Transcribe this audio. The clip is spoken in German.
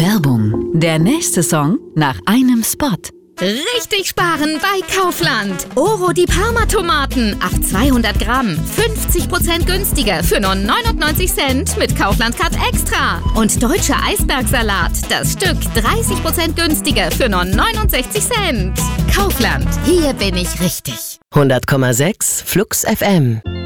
Werbung. Der nächste Song nach einem Spot. Richtig sparen bei Kaufland. Oro die Parma-Tomaten auf 200 Gramm. 50% günstiger für nur 99 Cent mit Kaufland Cut Extra. Und deutscher Eisbergsalat. Das Stück 30% günstiger für nur 69 Cent. Kaufland. Hier bin ich richtig. 100,6 Flux FM.